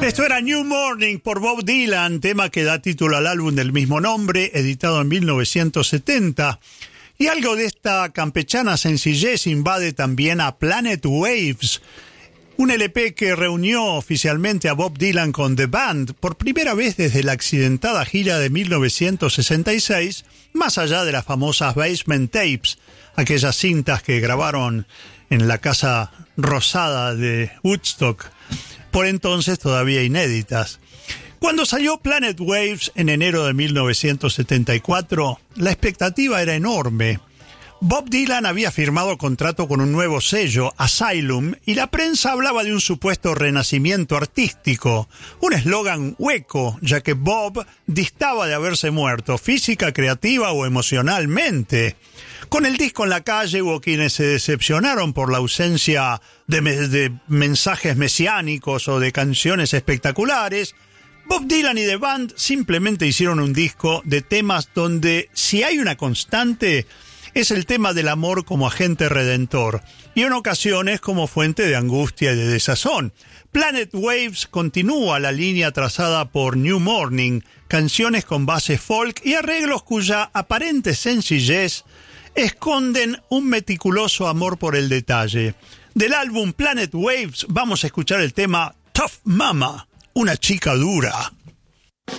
Esto era New Morning por Bob Dylan, tema que da título al álbum del mismo nombre, editado en 1970. Y algo de esta campechana sencillez invade también a Planet Waves, un LP que reunió oficialmente a Bob Dylan con The Band por primera vez desde la accidentada gira de 1966, más allá de las famosas Basement Tapes, aquellas cintas que grabaron en la Casa Rosada de Woodstock, por entonces todavía inéditas. Cuando salió Planet Waves en enero de 1974, la expectativa era enorme. Bob Dylan había firmado contrato con un nuevo sello, Asylum, y la prensa hablaba de un supuesto renacimiento artístico, un eslogan hueco, ya que Bob distaba de haberse muerto, física, creativa o emocionalmente. Con el disco en la calle hubo quienes se decepcionaron por la ausencia de mensajes mesiánicos o de canciones espectaculares. Bob Dylan y The Band simplemente hicieron un disco de temas donde, si hay una constante, es el tema del amor como agente redentor, y en ocasiones como fuente de angustia y de desazón. Planet Waves continúa la línea trazada por New Morning, canciones con base folk y arreglos cuya aparente sencillez esconden un meticuloso amor por el detalle. Del álbum Planet Waves vamos a escuchar el tema Tough Mama, una chica dura.